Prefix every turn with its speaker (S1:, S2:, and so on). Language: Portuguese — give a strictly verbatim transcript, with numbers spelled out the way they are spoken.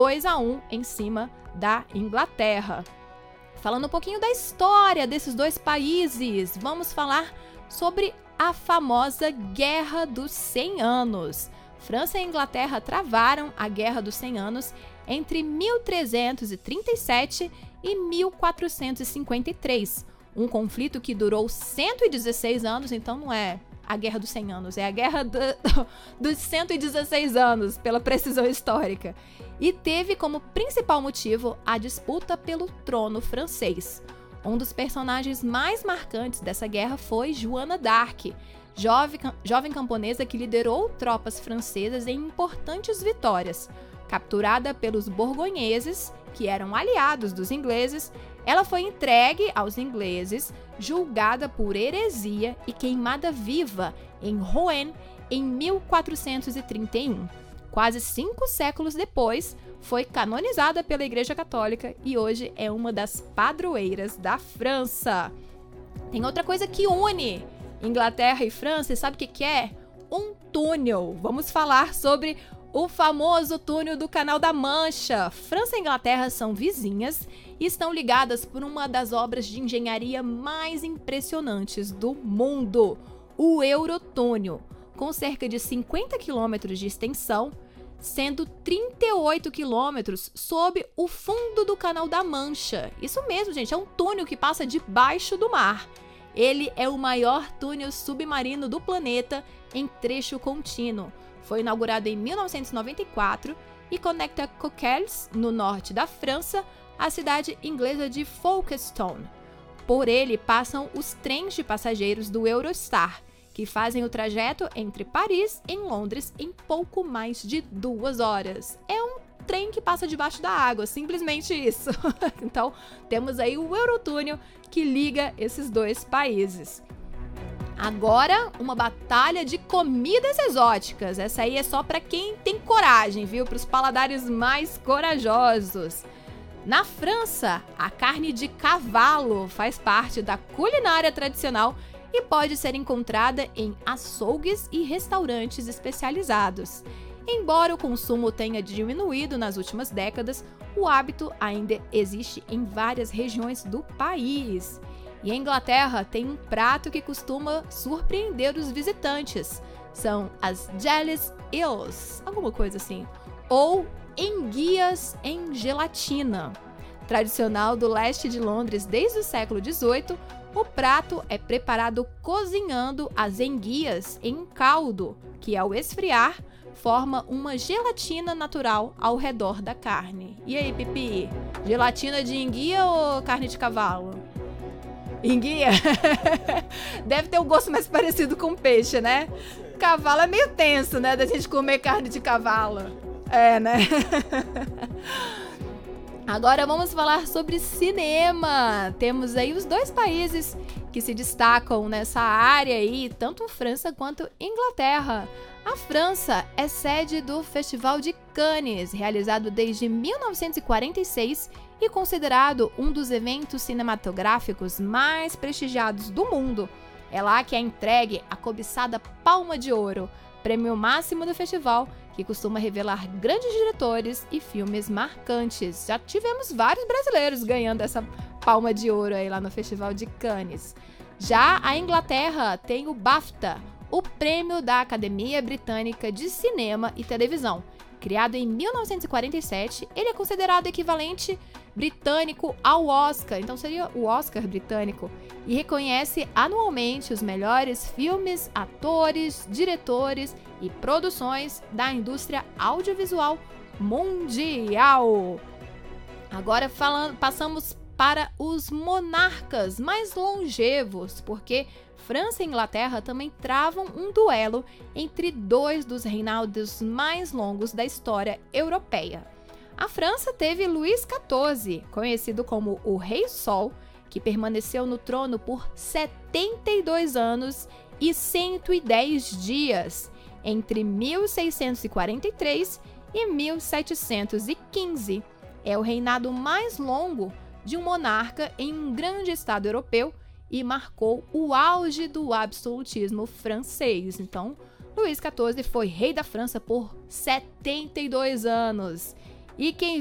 S1: dois a um em cima da Inglaterra. Falando um pouquinho da história desses dois países, vamos falar sobre a famosa Guerra dos cem Anos. França e Inglaterra travaram a Guerra dos cem Anos entre mil trezentos e trinta e sete e mil quatrocentos e cinquenta e três, um conflito que durou cento e dezesseis anos, então não é a Guerra dos cem Anos, é a Guerra do, dos cento e dezesseis anos, pela precisão histórica, e teve como principal motivo a disputa pelo trono francês. Um dos personagens mais marcantes dessa guerra foi Joana d'Arc, jovem, jovem camponesa que liderou tropas francesas em importantes vitórias. Capturada pelos borgonheses, que eram aliados dos ingleses, ela foi entregue aos ingleses, julgada por heresia e queimada viva em Rouen em mil quatrocentos e trinta e um. Quase cinco séculos depois, foi canonizada pela Igreja Católica e hoje é uma das padroeiras da França. Tem outra coisa que une Inglaterra e França, e sabe o que que é? Um túnel. Vamos falar sobre o famoso túnel do Canal da Mancha. França e Inglaterra são vizinhas e estão ligadas por uma das obras de engenharia mais impressionantes do mundo, o Eurotúnel, com cerca de cinquenta quilômetros de extensão, sendo trinta e oito quilômetros sob o fundo do Canal da Mancha. Isso mesmo, gente, é um túnel que passa debaixo do mar. Ele é o maior túnel submarino do planeta em trecho contínuo. Foi inaugurado em mil novecentos e noventa e quatro e conecta Coquelles, no norte da França, à cidade inglesa de Folkestone. Por ele passam os trens de passageiros do Eurostar, que fazem o trajeto entre Paris e Londres em pouco mais de duas horas. É um trem que passa debaixo da água, simplesmente isso. Então, temos aí o Eurotúnel que liga esses dois países. Agora, uma batalha de comidas exóticas. Essa aí é só para quem tem coragem, viu? Para os paladares mais corajosos. Na França, a carne de cavalo faz parte da culinária tradicional e pode ser encontrada em açougues e restaurantes especializados. Embora o consumo tenha diminuído nas últimas décadas, o hábito ainda existe em várias regiões do país. E a Inglaterra tem um prato que costuma surpreender os visitantes. São as Jellies Eels, alguma coisa assim, ou enguias em gelatina. Tradicional do leste de Londres desde o século dezoito, o prato é preparado cozinhando as enguias em um caldo, que ao esfriar, forma uma gelatina natural ao redor da carne. E aí, Pipi? Gelatina de enguia ou carne de cavalo? Enguia? Deve ter um gosto mais parecido com peixe, né? Cavalo é meio tenso, né? Da gente comer carne de cavalo. É, né? Agora vamos falar sobre cinema. Temos aí os dois países que se destacam nessa área aí, tanto França quanto Inglaterra. A França é sede do Festival de Cannes, realizado desde mil novecentos e quarenta e seis e considerado um dos eventos cinematográficos mais prestigiados do mundo. É lá que é entregue a cobiçada Palma de Ouro, prêmio máximo do festival, que costuma revelar grandes diretores e filmes marcantes. Já tivemos vários brasileiros ganhando essa Palma de Ouro aí lá no Festival de Cannes. Já a Inglaterra tem o BAFTA, o prêmio da Academia Britânica de Cinema e Televisão. Criado em mil novecentos e quarenta e sete, ele é considerado equivalente britânico ao Oscar, então seria o Oscar britânico, e reconhece anualmente os melhores filmes, atores, diretores e produções da indústria audiovisual mundial. Agora falando, passamos para os monarcas mais longevos, porque França e Inglaterra também travam um duelo entre dois dos reinados mais longos da história europeia. A França teve Luís quatorze, conhecido como o Rei Sol, que permaneceu no trono por setenta e dois anos e cento e dez dias, entre mil seiscentos e quarenta e três e mil setecentos e quinze. É o reinado mais longo de um monarca em um grande estado europeu e marcou o auge do absolutismo francês. Então, Luís quatorze foi rei da França por setenta e dois anos. E quem